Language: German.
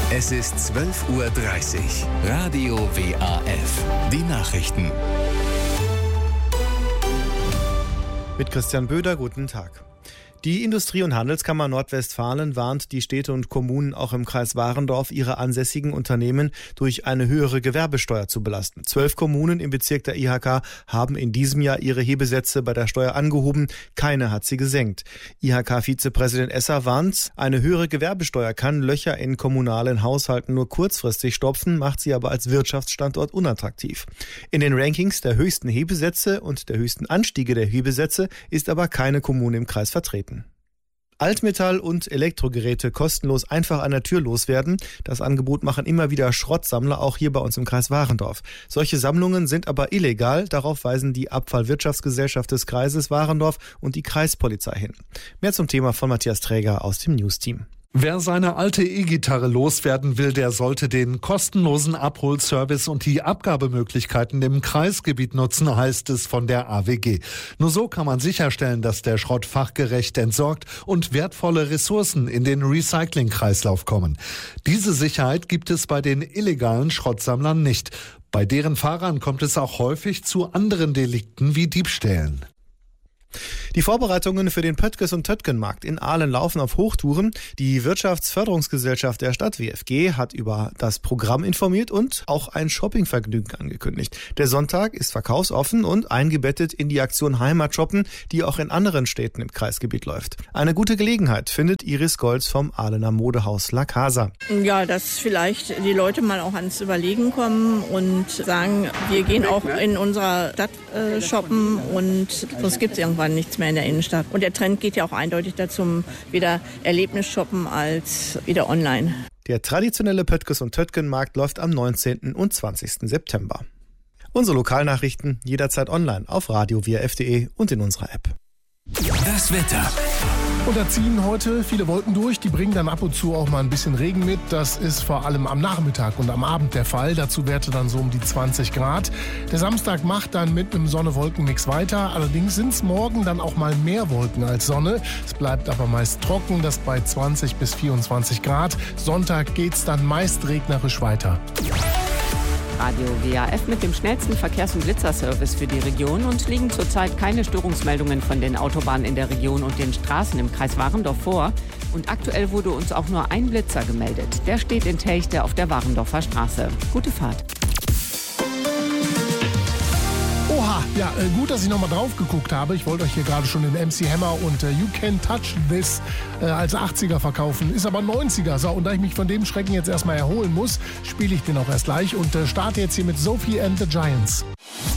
Es ist 12:30 Uhr. Radio WAF. Die Nachrichten. Mit Christian Böder, guten Tag. Die Industrie- und Handelskammer Nordwestfalen warnt die Städte und Kommunen auch im Kreis Warendorf, ihre ansässigen Unternehmen durch eine höhere Gewerbesteuer zu belasten. 12 Kommunen im Bezirk der IHK haben in diesem Jahr ihre Hebesätze bei der Steuer angehoben. Keine hat sie gesenkt. IHK-Vizepräsident Esser warnt, eine höhere Gewerbesteuer kann Löcher in kommunalen Haushalten nur kurzfristig stopfen, macht sie aber als Wirtschaftsstandort unattraktiv. In den Rankings der höchsten Hebesätze und der höchsten Anstiege der Hebesätze ist aber keine Kommune im Kreis vertreten. Altmetall- und Elektrogeräte kostenlos einfach an der Tür loswerden. Das Angebot machen immer wieder Schrottsammler, auch hier bei uns im Kreis Warendorf. Solche Sammlungen sind aber illegal. Darauf weisen die Abfallwirtschaftsgesellschaft des Kreises Warendorf und die Kreispolizei hin. Mehr zum Thema von Matthias Träger aus dem Newsteam. Wer seine alte E-Gitarre loswerden will, der sollte den kostenlosen Abholservice und die Abgabemöglichkeiten im Kreisgebiet nutzen, heißt es von der AWG. Nur so kann man sicherstellen, dass der Schrott fachgerecht entsorgt und wertvolle Ressourcen in den Recyclingkreislauf kommen. Diese Sicherheit gibt es bei den illegalen Schrottsammlern nicht. Bei deren Fahrern kommt es auch häufig zu anderen Delikten wie Diebstählen. Die Vorbereitungen für den Pöttges- und Töttgen-Markt in Ahlen laufen auf Hochtouren. Die Wirtschaftsförderungsgesellschaft der Stadt WFG hat über das Programm informiert und auch ein Shoppingvergnügen angekündigt. Der Sonntag ist verkaufsoffen und eingebettet in die Aktion Heimatshoppen, die auch in anderen Städten im Kreisgebiet läuft. Eine gute Gelegenheit findet Iris Golz vom Ahlener Modehaus La Casa. Ja, dass vielleicht die Leute mal auch ans Überlegen kommen und sagen, wir gehen auch in unserer Stadt shoppen und sonst gibt es irgendwann nichts mehr in der Innenstadt. Und der Trend geht ja auch eindeutig dazu, wieder Erlebnisshoppen als wieder online. Der traditionelle Pöttges- und Töttgen-Markt läuft am 19. und 20. September. Unsere Lokalnachrichten jederzeit online auf radio-waf.de und in unserer App. Das Wetter. Und da ziehen heute viele Wolken durch, die bringen dann ab und zu auch mal ein bisschen Regen mit. Das ist vor allem am Nachmittag und am Abend der Fall. Dazu Werte dann so um die 20 Grad. Der Samstag macht dann mit einem Sonne-Wolken-Mix weiter. Allerdings sind es morgen dann auch mal mehr Wolken als Sonne. Es bleibt aber meist trocken, das bei 20 bis 24 Grad. Sonntag geht's dann meist regnerisch weiter. Radio WAF mit dem schnellsten Verkehrs- und Blitzerservice für die Region und liegen zurzeit keine Störungsmeldungen von den Autobahnen in der Region und den Straßen im Kreis Warendorf vor. Und aktuell wurde uns auch nur ein Blitzer gemeldet. Der steht in Telchte auf der Warendorfer Straße. Gute Fahrt. Oha, ja, gut, dass ich nochmal drauf geguckt habe. Ich wollte euch hier gerade schon den MC Hammer und You Can Touch This als 80er verkaufen. Ist aber 90er. So, und da ich mich von dem Schrecken jetzt erstmal erholen muss, spiele ich den auch erst gleich und starte jetzt hier mit Sophie and the Giants.